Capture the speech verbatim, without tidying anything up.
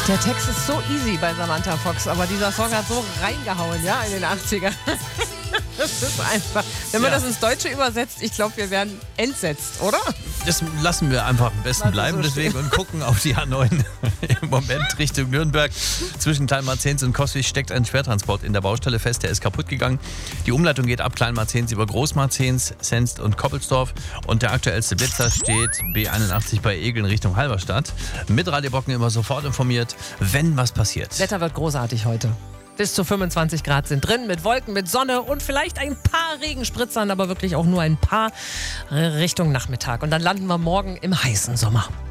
Der Text ist so easy bei Samantha Fox, aber dieser Song hat so reingehauen, ja, in den achtziger. Das ist einfach. Wenn man ja. das ins Deutsche übersetzt, ich glaube, wir werden entsetzt, oder? Das lassen wir einfach am besten bleiben, so deswegen und gucken auf die A neun. Im Moment Richtung Nürnberg. Zwischen Kleinmarzens und Coswig steckt ein Schwertransport in der Baustelle fest, der ist kaputt gegangen. Die Umleitung geht ab Kleinmarzens über Großmarzens, Senst und Koppelsdorf. Und der aktuellste Blitzer steht B einundachtzig bei Egeln Richtung Halberstadt. Mit Radio Brocken immer sofort informiert, wenn was passiert. Wetter wird großartig heute. Bis zu fünfundzwanzig Grad sind drin, mit Wolken, mit Sonne und vielleicht ein paar Regenspritzern, aber wirklich auch nur ein paar Richtung Nachmittag. Und dann landen wir morgen im heißen Sommer.